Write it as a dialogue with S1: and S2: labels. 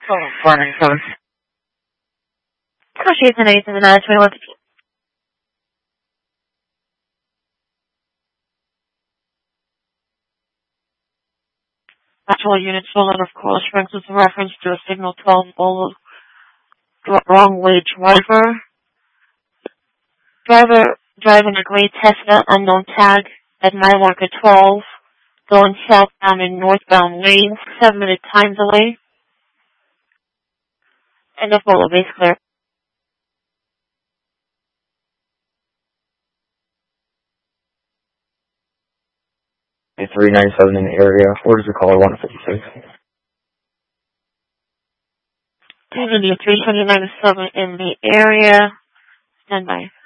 S1: Total 497.
S2: Negotiate the 8th and the 921.
S1: Actual units full of course strength with reference to a signal 12 Bolo wrong way driver. Driver driving a gray Tesla unknown tag at mile marker 12, going southbound in northbound lanes, 7-minute time delay. End of Bolo, base clear.
S3: 397 in the area. Orders are caller 156.
S1: India 397 in the area. Stand by.